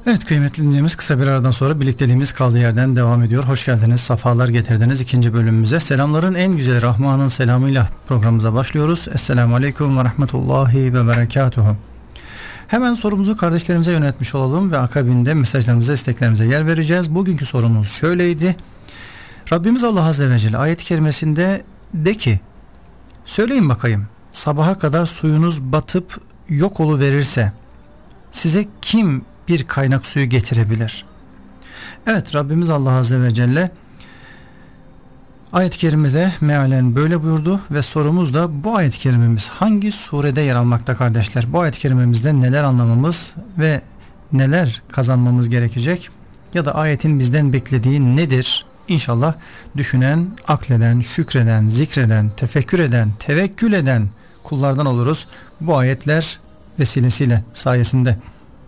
Evet kıymetli dinleyicimiz, kısa bir aradan sonra birlikteliğimiz kaldığı yerden devam ediyor. Hoş geldiniz, safalar getirdiniz ikinci bölümümüze. Selamların en güzeli Rahman'ın selamıyla programımıza başlıyoruz. Esselamu Aleyküm ve Rahmetullahi ve Berekatuhu. Hemen sorumuzu kardeşlerimize yöneltmiş olalım ve akabinde mesajlarımıza, isteklerimize yer vereceğiz. Bugünkü sorumuz şöyleydi. Rabbimiz Allah Azze ve Celle ayet-i kerimesinde de ki, söyleyin bakayım, sabaha kadar suyunuz batıp yok oluverirse size kim bir kaynak suyu getirebilir? Evet, Rabbimiz Allah Azze ve Celle ayet-i kerimede mealen böyle buyurdu ve sorumuz da bu ayet-i kerimemiz hangi surede yer almakta kardeşler? Bu ayet-i kerimemizde neler anlamamız ve neler kazanmamız gerekecek? Ya da ayetin bizden beklediği nedir? İnşallah düşünen, akleden, şükreden, zikreden, tefekkür eden, tevekkül eden kullardan oluruz bu ayetler vesilesiyle, sayesinde.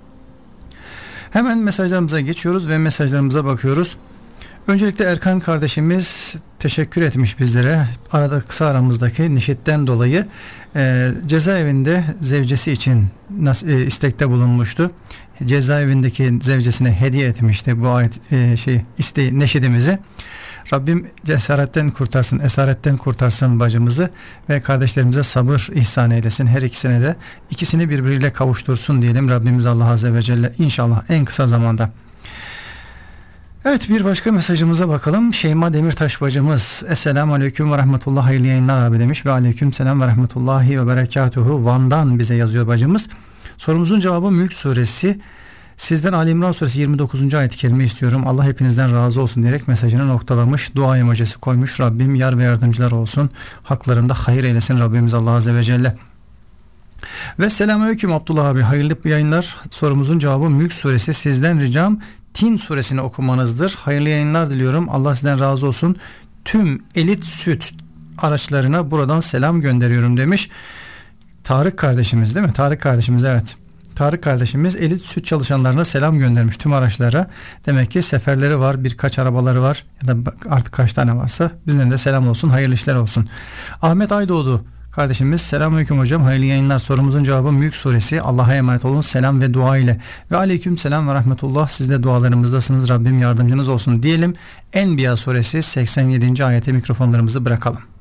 Hemen mesajlarımıza geçiyoruz ve mesajlarımıza bakıyoruz. Öncelikle Erkan kardeşimiz teşekkür etmiş bizlere. Arada kısa aramızdaki neşitten dolayı cezaevinde zevcesi için istekte bulunmuştu. Cezaevindeki zevcesine hediye etmişti bu ayet isteği, neşidimizi. Rabbim cesaretten kurtarsın, esaretten kurtarsın bacımızı ve kardeşlerimize sabır ihsan eylesin. Her ikisine de, ikisini birbiriyle kavuştursun diyelim Rabbimiz Allah Azze ve Celle inşallah en kısa zamanda. Evet, bir başka mesajımıza bakalım. Şeyma Demirtaş bacımız Esselamu Aleyküm ve Rahmetullah, hayırlı yayınlar abi demiş ve Aleyküm Selam ve Rahmetullahi ve Berekatuhu. Van'dan bize yazıyor bacımız. Sorumuzun cevabı Mülk Suresi. Sizden Ali İmran Suresi 29. ayet-i kerime istiyorum. Allah hepinizden razı olsun diyerek mesajını noktalamış. Dua emojisi koymuş. Rabbim yar ve yardımcılar olsun. Haklarında hayır eylesin Rabbimiz Allah Azze ve Celle. Ve selamünaleyküm Abdullah abi. Hayırlı yayınlar. Sorumuzun cevabı Mülk Suresi. Sizden ricam Tin suresini okumanızdır. Hayırlı yayınlar diliyorum. Allah sizden razı olsun. Tüm elit süt araçlarına buradan selam gönderiyorum demiş. Tarık kardeşimiz değil mi? Tarık kardeşimiz, evet. Tarık kardeşimiz elit süt çalışanlarına selam göndermiş tüm araçlara. Demek ki seferleri var, birkaç arabaları var ya da artık kaç tane varsa bizden de selam olsun, hayırlı işler olsun. Ahmet Aydoğdu kardeşimiz selamünaleyküm hocam, hayırlı yayınlar. Sorumuzun cevabı Mülk Suresi. Allah'a emanet olun selam ve dua ile. Ve aleyküm selam ve rahmetullah, siz de dualarımızdasınız, Rabbim yardımcınız olsun diyelim. Enbiya Suresi 87. ayete mikrofonlarımızı bırakalım.